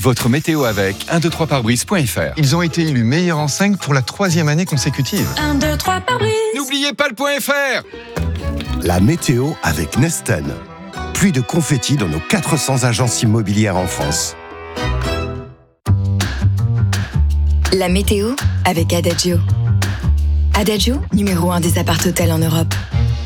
Votre météo avec 123pare-brise.fr. Ils ont été élus meilleurs en 5 pour la 3e année consécutive. 1, 2, 3 pare-brise. N'oubliez pas le .fr. La météo avec Nesten. Pluie de confettis dans nos 400 agences immobilières en France. La météo avec Adagio. Adagio, numéro 1 des appart-hôtels en Europe.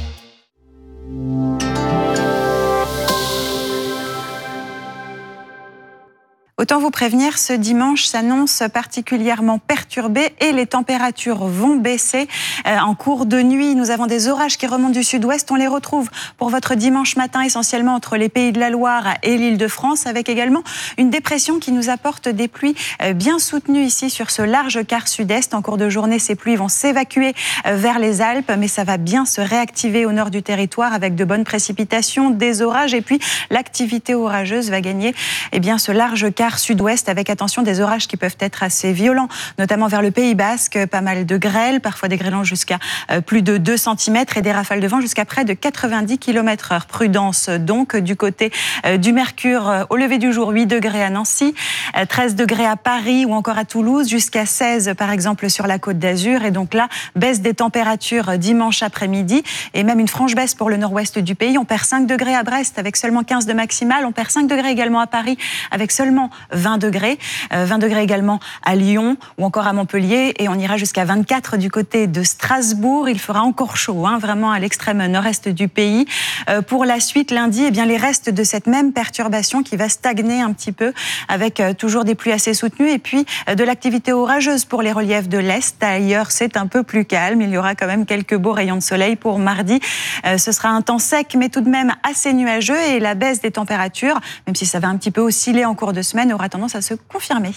Autant vous prévenir, ce dimanche s'annonce particulièrement perturbé et les températures vont baisser. En cours de nuit, nous avons des orages qui remontent du sud-ouest. On les retrouve pour votre dimanche matin essentiellement entre les Pays de la Loire et l'Île-de-France, avec également une dépression qui nous apporte des pluies bien soutenues ici sur ce large quart sud-est. En cours de journée, ces pluies vont s'évacuer vers les Alpes, mais ça va bien se réactiver au nord du territoire avec de bonnes précipitations, des orages, et puis l'activité orageuse va gagner ce large quart sud-ouest, avec attention des orages qui peuvent être assez violents, notamment vers le Pays Basque, pas mal de grêles, parfois des grêlons jusqu'à plus de 2 cm et des rafales de vent jusqu'à près de 90 km/h. Prudence donc du côté du Mercure au lever du jour, 8 degrés à Nancy, 13 degrés à Paris ou encore à Toulouse, jusqu'à 16 par exemple sur la Côte d'Azur, et donc là, baisse des températures dimanche après-midi et même une franche baisse pour le nord-ouest du pays. On perd 5 degrés à Brest avec seulement 15 de maximale, on perd 5 degrés également à Paris avec seulement 20 degrés. 20 degrés également à Lyon ou encore à Montpellier, et on ira jusqu'à 24 du côté de Strasbourg. Il fera encore chaud, vraiment à l'extrême nord-est du pays. Pour la suite, lundi, les restes de cette même perturbation qui va stagner un petit peu, avec toujours des pluies assez soutenues et puis de l'activité orageuse pour les reliefs de l'Est. Ailleurs, c'est un peu plus calme. Il y aura quand même quelques beaux rayons de soleil pour mardi. Ce sera un temps sec, mais tout de même assez nuageux, et la baisse des températures, même si ça va un petit peu osciller en cours de semaine, aura tendance à se confirmer.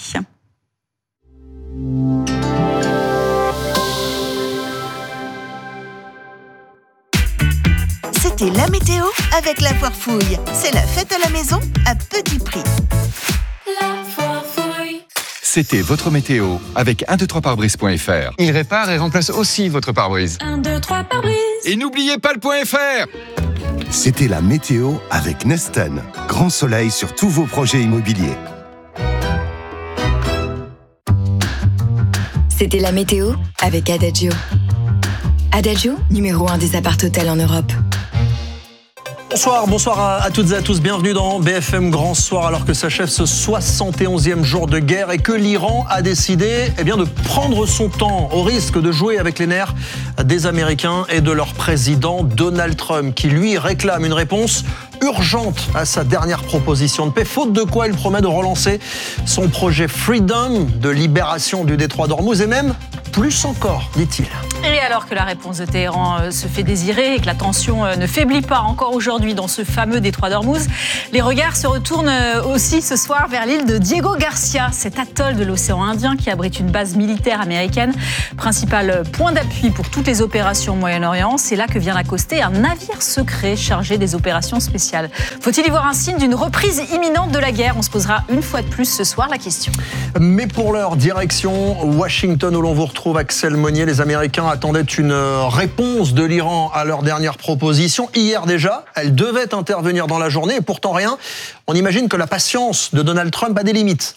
C'était la météo avec la Foire Fouille. C'est la fête à la maison à petit prix. La Foire Fouille. C'était votre météo avec 123pare-brise.fr. Ils réparent et remplacent aussi votre pare-brise. 1, 2, 3 pare-brise. Et n'oubliez pas le .fr. C'était la météo avec Nesten. Grand soleil sur tous vos projets immobiliers. C'était la météo avec Adagio. Adagio, numéro 1 des appart-hôtels en Europe. Bonsoir à toutes et à tous, bienvenue dans BFM Grand Soir, alors que s'achève ce 71e jour de guerre et que l'Iran a décidé de prendre son temps, au risque de jouer avec les nerfs des Américains et de leur président Donald Trump, qui lui réclame une réponse urgente à sa dernière proposition de paix, faute de quoi il promet de relancer son projet Freedom de libération du détroit d'Ormuz, et même plus encore, dit-il. Et alors que la réponse de Téhéran se fait désirer et que la tension ne faiblit pas encore aujourd'hui dans ce fameux détroit d'Ormuz, les regards se retournent aussi ce soir vers l'île de Diego Garcia, cet atoll de l'océan Indien qui abrite une base militaire américaine, principal point d'appui pour toutes les opérations au Moyen-Orient. C'est là que vient d'accoster un navire secret chargé des opérations spéciales. Faut-il y voir un signe d'une reprise imminente de la guerre ? On se posera une fois de plus ce soir la question. Mais pour l'heure, direction Washington, où l'on vous retrouve Axel Monnier. Les Américains attendaient une réponse de l'Iran à leur dernière proposition. Hier déjà, elle devait intervenir dans la journée et pourtant rien. On imagine que la patience de Donald Trump a des limites.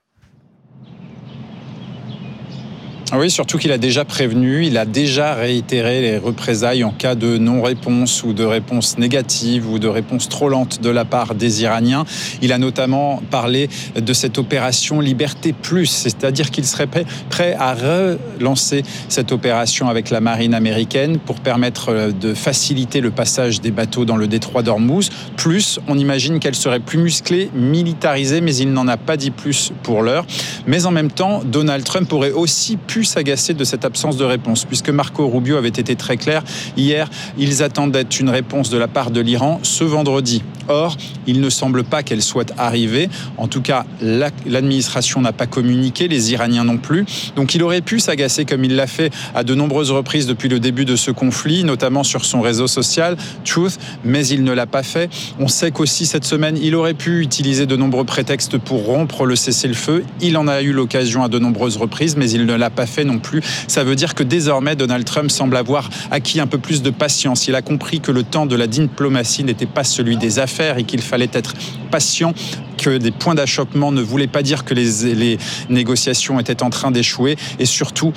Oui, surtout qu'il a déjà prévenu, il a déjà réitéré les représailles en cas de non-réponse ou de réponse négative ou de réponse trop lente de la part des Iraniens. Il a notamment parlé de cette opération Liberté Plus, c'est-à-dire qu'il serait prêt à relancer cette opération avec la marine américaine pour permettre de faciliter le passage des bateaux dans le détroit d'Ormuz. Plus, on imagine qu'elle serait plus musclée, militarisée, mais il n'en a pas dit plus pour l'heure. Mais en même temps, Donald Trump aurait aussi pu s'agacer de cette absence de réponse, puisque Marco Rubio avait été très clair. Hier, ils attendaient une réponse de la part de l'Iran ce vendredi. Or, il ne semble pas qu'elle soit arrivée. En tout cas, l'administration n'a pas communiqué, les Iraniens non plus. Donc il aurait pu s'agacer, comme il l'a fait à de nombreuses reprises depuis le début de ce conflit, notamment sur son réseau social, Truth, mais il ne l'a pas fait. On sait qu'aussi cette semaine, il aurait pu utiliser de nombreux prétextes pour rompre le cessez-le-feu. Il en a eu l'occasion à de nombreuses reprises, mais il ne l'a pas fait. fait non plus. Ça veut dire que désormais, Donald Trump semble avoir acquis un peu plus de patience. Il a compris que le temps de la diplomatie n'était pas celui des affaires et qu'il fallait être patient, que des points d'achoppement ne voulaient pas dire que les négociations étaient en train d'échouer. Et surtout,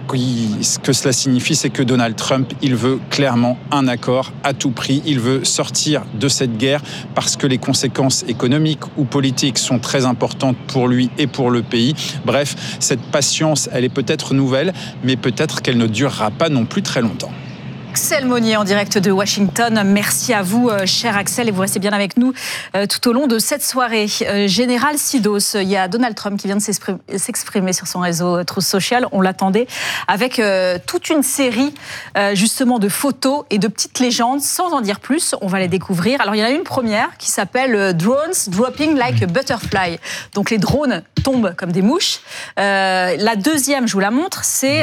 ce que cela signifie, c'est que Donald Trump, il veut clairement un accord à tout prix. Il veut sortir de cette guerre parce que les conséquences économiques ou politiques sont très importantes pour lui et pour le pays. Bref, cette patience, elle est peut-être nouvelle, mais peut-être qu'elle ne durera pas non plus très longtemps. Axel Monnier en direct de Washington. Merci à vous, cher Axel, et vous restez bien avec nous tout au long de cette soirée. Général Sidos, il y a Donald Trump qui vient de s'exprimer sur son réseau Truth Social. On l'attendait avec toute une série justement de photos et de petites légendes. Sans en dire plus, on va les découvrir. Alors il y en a une première qui s'appelle Drones Dropping Like a Butterfly. Donc les drones tombent comme des mouches. La deuxième, je vous la montre, c'est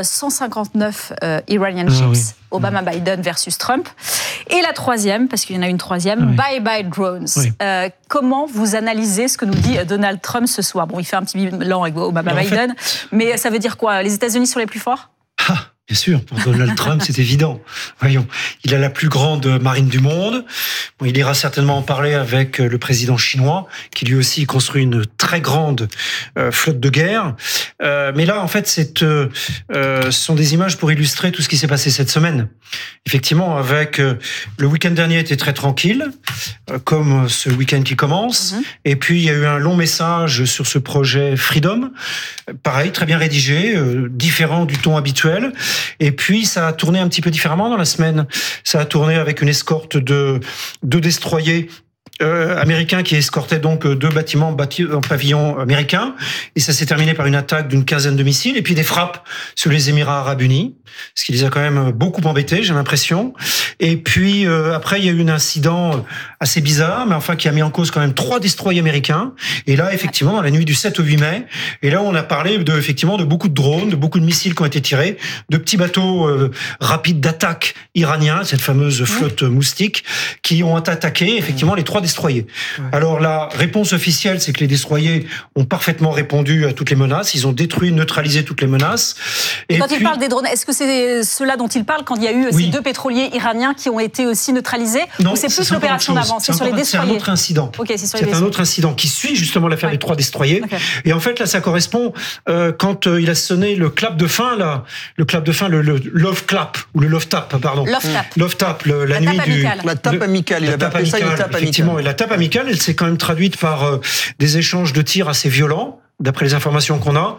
159 Iranian ships. Obama-Biden versus Trump. Et la troisième, parce qu'il y en a une troisième, Bye Bye Drones. Oui. Comment vous analysez ce que nous dit Donald Trump ce soir? Bon, il fait un petit bilan avec Obama-Biden, mais ça veut dire quoi? Les États-Unis sont les plus forts? Bien sûr, pour Donald Trump, c'est évident. Voyons, il a la plus grande marine du monde. Bon, il ira certainement en parler avec le président chinois, qui lui aussi construit une très grande flotte de guerre. Mais là, en fait, ce sont des images pour illustrer tout ce qui s'est passé cette semaine. Effectivement, avec le week-end dernier était très tranquille, comme ce week-end qui commence. Et puis, il y a eu un long message sur ce projet Freedom. Pareil, très bien rédigé, différent du ton habituel. Et puis, ça a tourné un petit peu différemment dans la semaine. Ça a tourné avec une escorte de 2 destroyers américains qui escortaient donc 2 bâtiments en pavillon américain. Et ça s'est terminé par une attaque d'une quinzaine de missiles et puis des frappes sur les Émirats Arabes Unis, ce qui les a quand même beaucoup embêtés, j'ai l'impression. Et puis après, il y a eu un incident assez bizarre, mais enfin qui a mis en cause quand même 3 destroyers américains. Et là, effectivement, dans la nuit du 7 au 8 mai, et là, on a parlé effectivement de beaucoup de drones, de beaucoup de missiles qui ont été tirés, de petits bateaux rapides d'attaque iraniens, cette fameuse flotte moustique, qui ont attaqué effectivement les 3 destroyers. Alors la réponse officielle, c'est que les destroyers ont parfaitement répondu à toutes les menaces. Ils ont détruit, neutralisé toutes les menaces. Et quand il parle des drones, est-ce que c'est ceux-là dont il parle quand il y a eu ces 2 pétroliers iraniens qui ont été aussi neutralisés? Non, ou c'est plus l'opération d'avant? C'est sur les destroyers. C'est un autre incident. Okay, c'est un autre incident qui suit justement l'affaire des 3 destroyers. Okay. Et en fait, là, ça correspond quand il a sonné le clap de fin, là, le love clap ou le love tap, pardon. Love tap, la nuit du la tape amicale. Il avait appelé ça une tape amicale. Et la tape amicale, elle s'est quand même traduite par des échanges de tirs assez violents, d'après les informations qu'on a,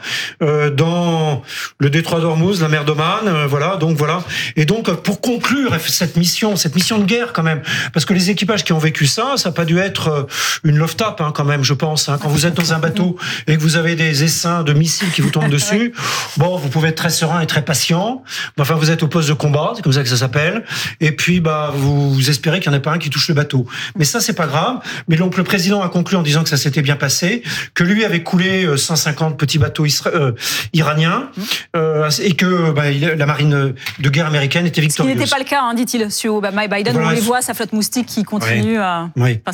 dans le détroit d'Ormuz, la mer d'Oman, voilà, donc voilà. Et donc, pour conclure cette mission de guerre quand même, parce que les équipages qui ont vécu ça n'a pas dû être une love tap, quand même, je pense. Quand vous êtes dans un bateau et que vous avez des essaims de missiles qui vous tombent dessus, bon, vous pouvez être très serein et très patient. Enfin, vous êtes au poste de combat, c'est comme ça que ça s'appelle. Et puis, vous espérez qu'il n'y en ait pas un qui touche le bateau. Mais ça, c'est pas grave. Mais donc, le président a conclu en disant que ça s'était bien passé, que lui avait coulé 150 petits bateaux iraniens et que la marine de guerre américaine était victorieuse. Ce qui n'était pas le cas, dit-il, sur Obama et Biden. Voilà, on les voit, sa flotte moustique qui continue à...